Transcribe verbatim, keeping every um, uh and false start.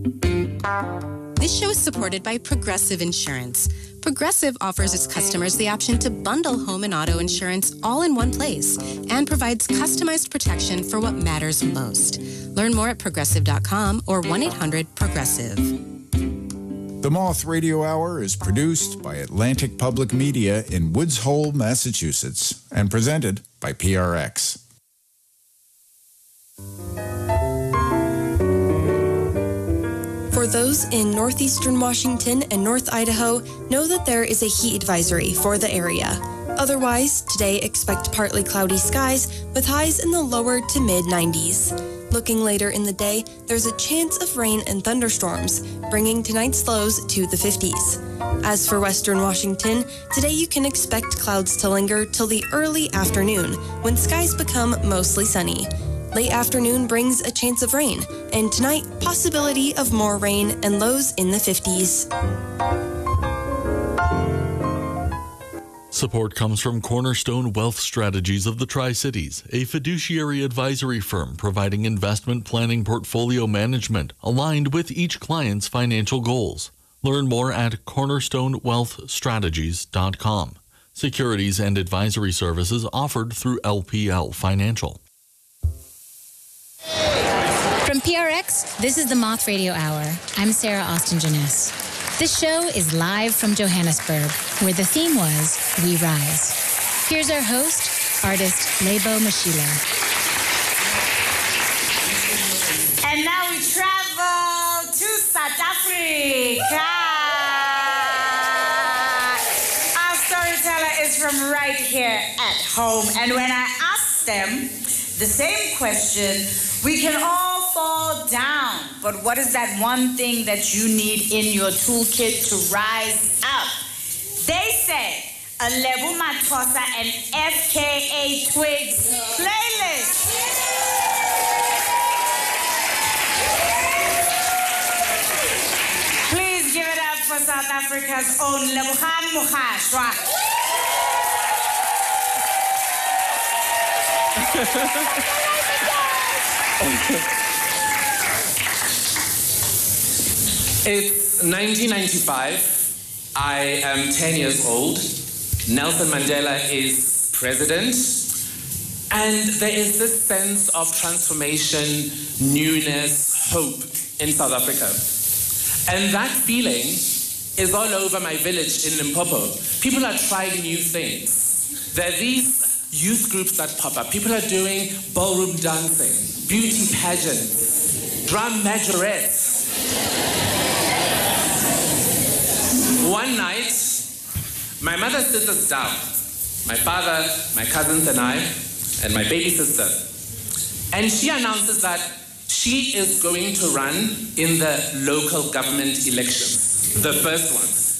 This show is supported by Progressive Insurance. Progressive offers its customers the option to bundle home and auto insurance all in one place and provides customized protection for what matters most. Learn more at progressive dot com or one eight hundred progressive. The Moth Radio Hour is produced by Atlantic Public Media in Woods Hole, Massachusetts, and presented by P R X. For those in northeastern Washington and North Idaho, know that there is a heat advisory for the area. Otherwise, today expect partly cloudy skies with highs in the lower to mid nineties. Looking later in the day, there's a chance of rain and thunderstorms, bringing tonight's lows to the fifties. As for western Washington, today you can expect clouds to linger till the early afternoon, when skies become mostly sunny. Late afternoon brings a chance of rain, and tonight, possibility of more rain and lows in the fifties. Support comes from Cornerstone Wealth Strategies of the Tri-Cities, a fiduciary advisory firm providing investment planning portfolio management aligned with each client's financial goals. Learn more at cornerstone wealth strategies dot com. Securities and advisory services offered through L P L Financial. From P R X, this is the Moth Radio Hour. I'm Sarah Austin Janus. This show is live from Johannesburg, where the theme was We Rise. Here's our host, artist Lebo Mashila. And now we travel to South Africa. Our storyteller is from right here at home. And when I asked them the same question, we can all fall down, but what is that one thing that you need in your toolkit to rise up? They said a Lebu Matosa and F K A Twigs playlist. Please give it up for South Africa's own Lebogang Mogashwa. It's nineteen ninety-five. I am ten years old. Nelson Mandela is president. And there is this sense of transformation, newness, hope in South Africa. And that feeling is all over my village in Limpopo. People are trying new things. There are these youth groups that pop up. People are doing ballroom dancing, beauty pageants, drum majorettes. One night, my mother sits us down, my father, my cousins and I, and my baby sister. And she announces that she is going to run in the local government elections, the first ones.